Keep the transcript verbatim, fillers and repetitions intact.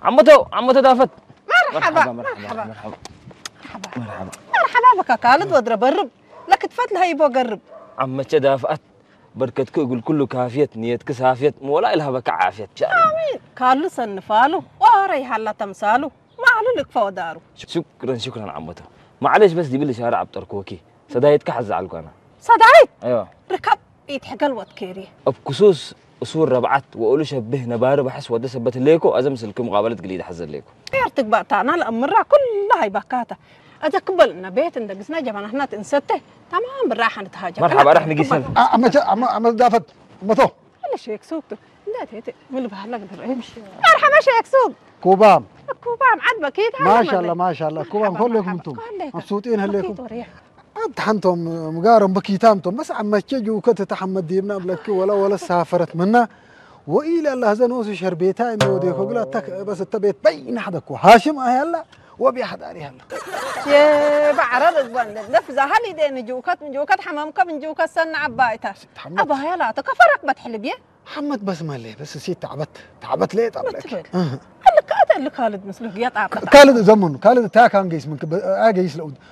عمته عمته دافت. مرحبا مرحبا مرحبا مرحبا مرحبا مرحبا مرحبا بك خالد واضرب الرب لك تفت لها يبغى قرب عمته دافت بركتك يقول كله كافيت نيتك سافيت ولا إلها بك عافيت آمين قالوا صنفاله وهري حلا تمثاله ما علو لك فودارو شكرا شكرا عمته معلش بس دي باللي شارع بتركوكي صدايتك حزعلك أنا صدعت أيوه ركب يتحق الوقت كيري بخصوص أصول ربعت وأقول شبه نبارة بحس وده سبت ليكو أزم سلكم مقابلة قليدة حزر ليكو غيرتك بقطعنا الأمرة كلها يبكاته أذا قبلنا بيت ندقسنا جبنا هنا تنسته تمام بالراحة نتهاجم مرحبا رح نجي سنة أما جا أما أما دافت متو هلا شيك سوقته لا تيتي من بهلا قدر امشي مرحبا شيك سوق كوبام كوبام عجبك ايه ما شاء الله ما شاء الله كوبام كلكم انتم مبسوطين هليكم امتحنتم مقارن بكيتامتم بس عم تجوا كنت تحمد ديبنا بلك ولا ولا سافرت منا وإلى الله زنوس شربيتها إنه ديكو قلت بس التبيت بين حدك وهاشم هلا وبي أحد عليه هلا يا بعرض بند نفذ هالي دين جوكات من جوكات حمامك من جوكات سن عبايتها أبا هلا تكفرك بتحلبيه محمد بس ما ليه بس سيت تعبت تعبت ليه طب لك هلا كاتل خالد مسلوك يا تعبت خالد زمن خالد تا كان جيس من اجيس لود